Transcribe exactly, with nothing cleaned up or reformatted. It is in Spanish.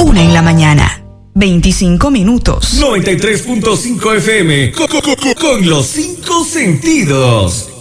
Una en la mañana. veinticinco minutos. noventa y tres punto cinco F M. Con, con, con, con los cinco sentidos.